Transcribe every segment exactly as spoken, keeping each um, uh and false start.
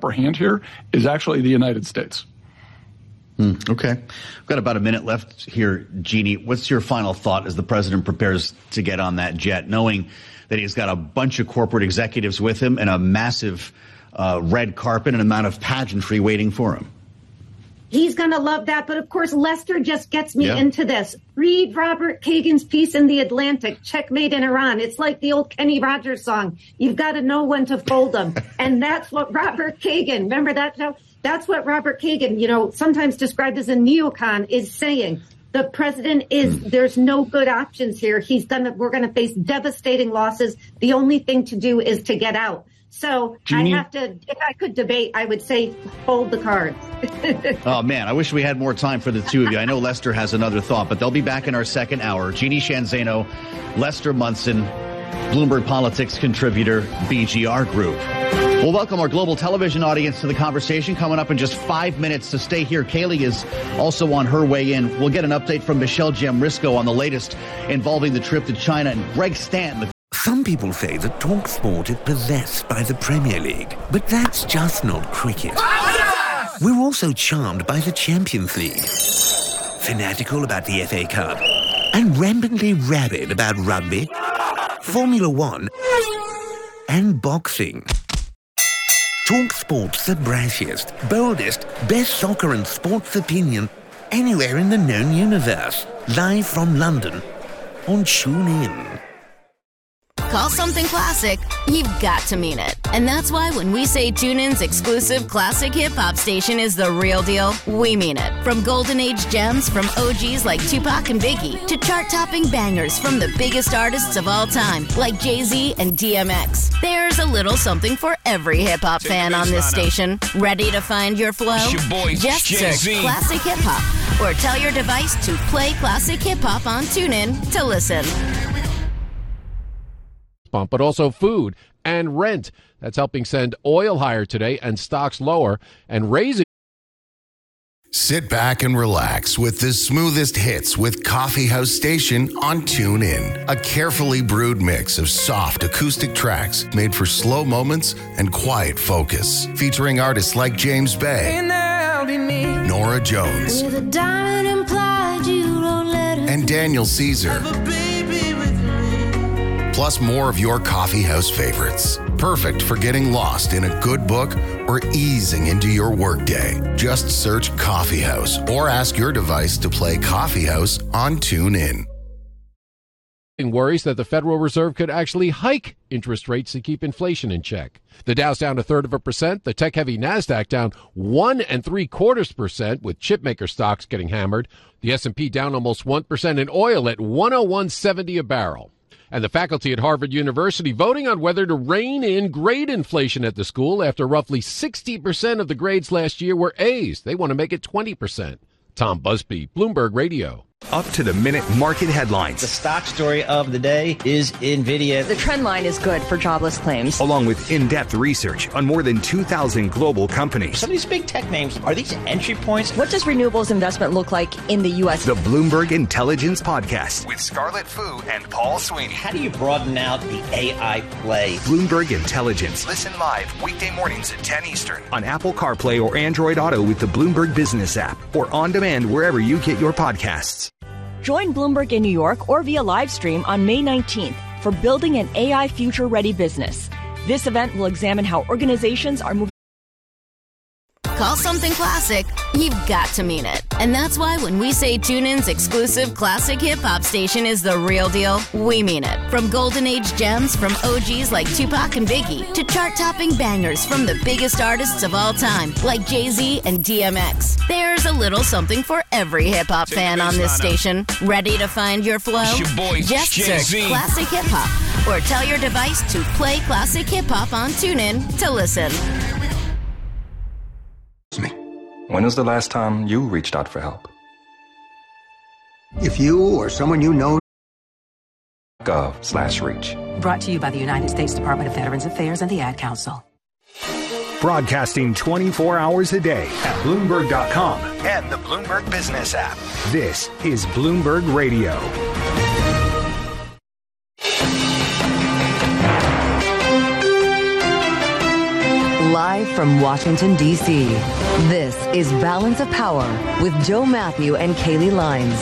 upper hand here is actually the United States. Hmm, okay. We've got about a minute left here, Jeannie. What's your final thought as the president prepares to get on that jet, knowing that he's got a bunch of corporate executives with him and a massive uh, red carpet and amount of pageantry waiting for him? He's going to love that. But, of course, Lester just gets me yeah. into this. Read Robert Kagan's piece in The Atlantic, Checkmate in Iran. It's like the old Kenny Rogers song. You've got to know when to fold them. And that's what Robert Kagan, remember that show? That's what Robert Kagan, you know, sometimes described as a neocon, is saying. The president is, there's no good options here. He's gonna, we're going to face devastating losses. The only thing to do is to get out. So Jeannie? I have to, if I could debate, I would say hold the cards. Oh, man, I wish we had more time for the two of you. I know Lester has another thought, but they'll be back in our second hour. Jeannie Sheehan Zaino, Lester Munson, Bloomberg Politics contributor, B G R Group. We'll welcome our global television audience to the conversation coming up in just five minutes. To stay here, Kayleigh is also on her way in. We'll get an update from Michelle Jamrisco on the latest involving the trip to China, and Greg Stanton. Some people say that TalkSport is possessed by the Premier League, but that's just not cricket. We're also charmed by the Champions League, fanatical about the F A Cup, and rampantly rabid about rugby, Formula One, and boxing. TalkSport's the brashiest, boldest, best soccer and sports opinion anywhere in the known universe. Live from London on TuneIn. Call something classic, you've got to mean it. And that's why when we say TuneIn's exclusive classic hip-hop station is the real deal, we mean it. From golden age gems from O Gs like Tupac and Biggie to chart-topping bangers from the biggest artists of all time like Jay-Z and D M X. There's a little something for every hip-hop fan on this station. Ready to find your flow? It's your boy, Just Jay-Z. search Classic Hip Hop or tell your device to play Classic Hip Hop on TuneIn to listen. But also food and rent. That's helping send oil higher today and stocks lower and raising. Sit back and relax with the smoothest hits with Coffee House Station on TuneIn. A carefully brewed mix of soft acoustic tracks made for slow moments and quiet focus. Featuring artists like James Bay, Nora Jones, and Daniel Caesar. Plus more of your coffee house favorites. Perfect for getting lost in a good book or easing into your workday. Just search Coffee House or ask your device to play Coffee House on TuneIn. Worries that the Federal Reserve could actually hike interest rates to keep inflation in check. The Dow's down a third of a percent. The tech-heavy NASDAQ down one and three quarters percent, with chipmaker stocks getting hammered. The S and P down almost one percent, and oil at one oh one seventy a barrel. And the faculty at Harvard University voting on whether to rein in grade inflation at the school after roughly sixty percent of the grades last year were A's. They want to make it twenty percent. Tom Busby, Bloomberg Radio. Up-to-the-minute market headlines. The stock story of the day is NVIDIA. The trend line is good for jobless claims. Along with in-depth research on more than two thousand global companies. Some of these big tech names, are these entry points? What does renewables investment look like in the U S? The Bloomberg Intelligence Podcast with Scarlett Fu and Paul Sweeney. How do you broaden out the A I play? Bloomberg Intelligence. Listen live weekday mornings at ten Eastern on Apple CarPlay or Android Auto with the Bloomberg Business app, or on demand wherever you get your podcasts. Join Bloomberg in New York or via live stream on May nineteenth for Building an A I Future-Ready Business. This event will examine how organizations are moving. Call something classic, you've got to mean it. And that's why when we say TuneIn's exclusive classic hip-hop station is the real deal, we mean it. From golden age gems from O Gs like Tupac and Biggie to chart-topping bangers from the biggest artists of all time like Jay-Z and D M X. There's a little something for every hip-hop fan on this station. Ready to find your flow? It's your boy, Just Jay-Z. search Classic Hip Hop or tell your device to play Classic Hip Hop on TuneIn to listen. When was the last time you reached out for help? If you or someone you know. Gov slash reach. Brought to you by the United States Department of Veterans Affairs and the Ad Council. Broadcasting twenty-four hours a day at Bloomberg dot com and the Bloomberg Business app. This is Bloomberg Radio. Live from Washington, D C, this is Balance of Power with Joe Matthew and Kaylee Lines.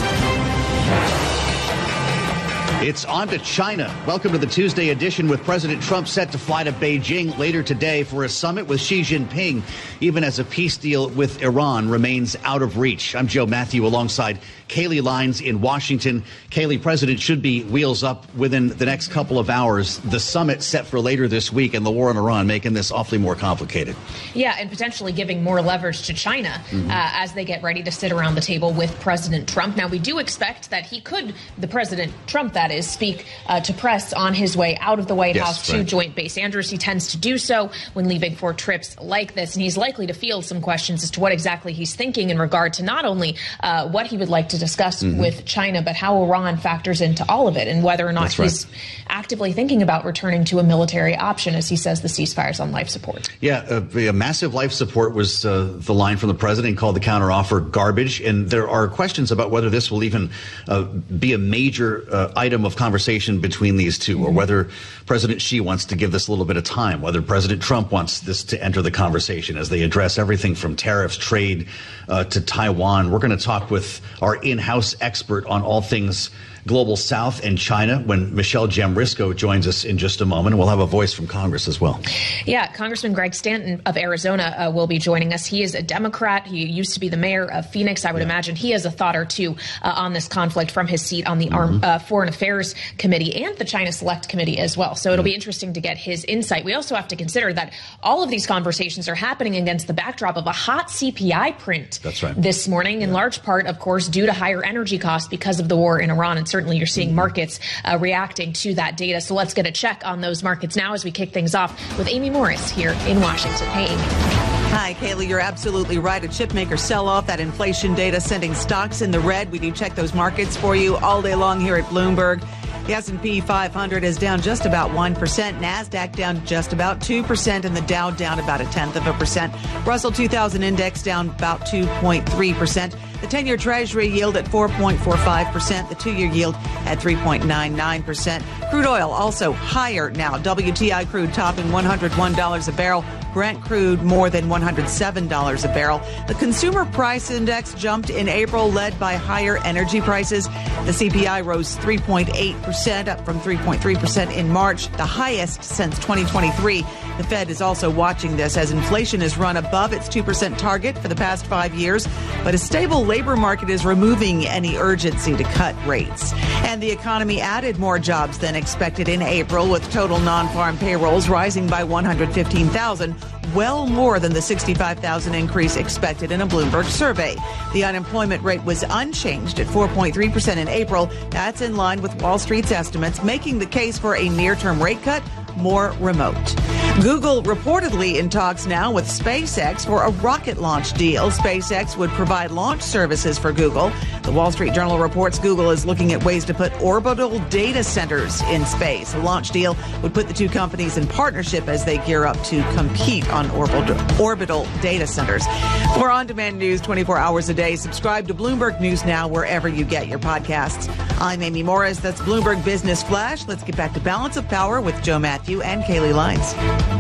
It's on to China. Welcome to the Tuesday edition with President Trump set to fly to Beijing later today for a summit with Xi Jinping, even as a peace deal with Iran remains out of reach. I'm Joe Matthew alongside Kaylee Lines in Washington. Kaylee, President should be wheels up within the next couple of hours. The summit set for later this week and the war in Iran making this awfully more complicated. Yeah, and potentially giving more leverage to China mm-hmm. uh, as they get ready to sit around the table with President Trump. Now, we do expect that he could, the President Trump, that is, speak uh, to press on his way out of the White yes, House to right. Joint Base Andrews. He tends to do so when leaving for trips like this, and he's likely to field some questions as to what exactly he's thinking in regard to not only uh, what he would like to discuss mm-hmm. with China, but how Iran factors into all of it and whether or not That's he's right. actively thinking about returning to a military option, as he says the ceasefire's on life support. Yeah, a, a massive life support was uh, the line from the president, called the counteroffer garbage. And there are questions about whether this will even uh, be a major uh, item of conversation between these two, mm-hmm. or whether President Xi wants to give this a little bit of time, whether President Trump wants this to enter the conversation as they address everything from tariffs, trade uh, to Taiwan. We're going to talk with our in-house expert on all things Global South and China when Michelle Jamrisco joins us in just a moment. And we'll have a voice from Congress as well. Yeah, Congressman Greg Stanton of Arizona uh, will be joining us. He is a Democrat. He used to be the mayor of Phoenix. I would yeah. imagine he has a thought or two uh, on this conflict from his seat on the mm-hmm. Arm, uh, Foreign Affairs Committee and the China Select Committee as well. So it'll mm-hmm. be interesting to get his insight. We also have to consider that all of these conversations are happening against the backdrop of a hot C P I print That's right. this morning, yeah. in large part, of course, due to higher energy costs because of the war in Iran. And certainly you're seeing markets uh, reacting to that data. So let's get a check on those markets now as we kick things off with Amy Morris here in Washington. Hey, Amy. Hi, Kaylee. You're absolutely right. A chipmaker sell-off, that inflation data sending stocks in the red. We do check those markets for you all day long here at Bloomberg. The S and P five hundred is down just about one percent. NASDAQ down just about two percent. And the Dow down about a tenth of a percent. Russell two thousand index down about two point three percent. The ten-year Treasury yield at four point four five percent. The two-year yield at three point nine nine percent. Crude oil also higher now. W T I crude topping one hundred one dollars a barrel. Brent crude more than one hundred seven dollars a barrel. The Consumer Price Index jumped in April, led by higher energy prices. The C P I rose three point eight percent, up from three point three percent in March, the highest since twenty twenty-three. The Fed is also watching this as inflation has run above its two percent target for the past five years, but a stable labor market is removing any urgency to cut rates. And the economy added more jobs than expected in April, with total non-farm payrolls rising by one hundred fifteen thousand, well more than the sixty-five thousand increase expected in a Bloomberg survey. The unemployment rate was unchanged at four point three percent in April. That's in line with Wall Street's estimates, making the case for a near-term rate cut more remote. Google reportedly in talks now with SpaceX for a rocket launch deal. SpaceX would provide launch services for Google. The Wall Street Journal reports Google is looking at ways to put orbital data centers in space. A launch deal would put the two companies in partnership as they gear up to compete on orbital, orbital data centers. For on-demand news twenty-four hours a day, subscribe to Bloomberg News Now wherever you get your podcasts. I'm Amy Morris. That's Bloomberg Business Flash. Let's get back to Balance of Power with Joe Matthew and Kaylee Lines.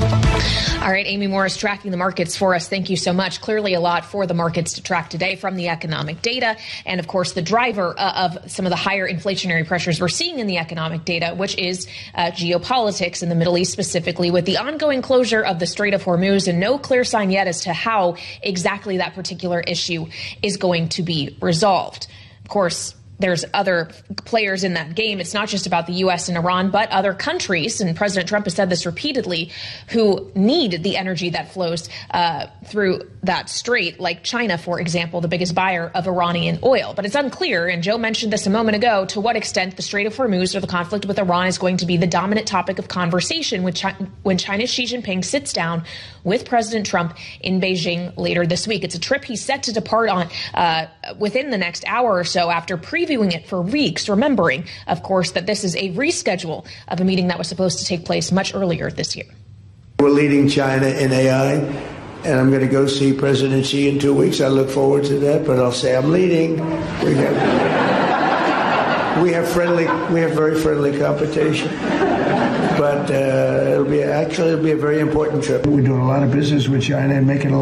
All right, Amy Morris tracking the markets for us. Thank you so much. Clearly a lot for the markets to track today from the economic data. And of course, the driver uh, of some of the higher inflationary pressures we're seeing in the economic data, which is uh, geopolitics in the Middle East, specifically with the ongoing closure of the Strait of Hormuz and no clear sign yet as to how exactly that particular issue is going to be resolved. Of course, there's other players in that game. It's not just about the U S and Iran, but other countries, and President Trump has said this repeatedly, who need the energy that flows uh, through that strait, like China, for example, the biggest buyer of Iranian oil. But it's unclear, and Joe mentioned this a moment ago, to what extent the Strait of Hormuz or the conflict with Iran is going to be the dominant topic of conversation when, Chi- when China's Xi Jinping sits down with President Trump in Beijing later this week. It's a trip he's set to depart on uh, within the next hour or so after previewing it for weeks, remembering, of course, that this is a reschedule of a meeting that was supposed to take place much earlier this year. We're leading China in A I, and I'm going to go see President Xi in two weeks. I look forward to that, but I'll say I'm leading. We have, we have friendly, we have very friendly competition. but uh, it'll be actually it'll be a very important trip. We're doing a lot of business with China and making a